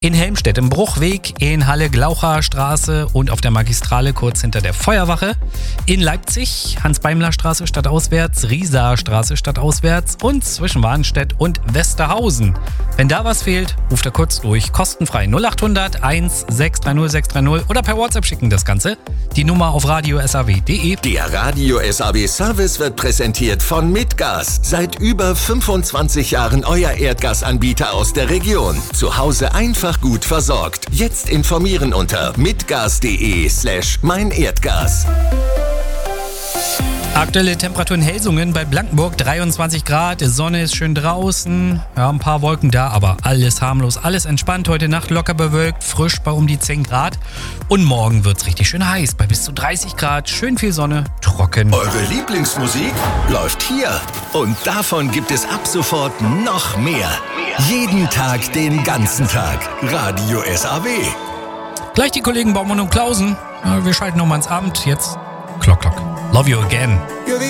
In Helmstedt im Bruchweg, in Halle-Glaucher-Straße und auf der Magistrale kurz hinter der Feuerwache. In Leipzig, Hans-Beimler-Straße stadtauswärts, Rieser-Straße stadtauswärts und zwischen Warnstedt und Westerhausen. Wenn da was fehlt, ruft er kurz durch. Kostenfrei 0800 1630 630 oder per WhatsApp schicken das Ganze. Die Nummer auf radio-saw.de. Der Radio SAW Service wird präsentiert von Mitgas. Seit über 25 Jahren euer Erdgasanbieter aus der Region. Zu Hause einfach gut versorgt. Jetzt informieren unter mitgas.de/meinerdgas. Aktuelle Temperatur in Helsungen bei Blankenburg 23 Grad, Sonne ist schön draußen, ja, ein paar Wolken da, aber alles harmlos, alles entspannt. Heute Nacht locker bewölkt, frisch bei um die 10 Grad und morgen wird's richtig schön heiß, bei bis zu 30 Grad, schön viel Sonne, trocken. Eure Lieblingsmusik läuft hier und davon gibt es ab sofort noch mehr. Jeden Tag, den ganzen Tag. Radio SAW. Gleich die Kollegen Baumann und Klausen, ja, wir schalten nochmal ins Abend, jetzt Klock, Klock. Love you again.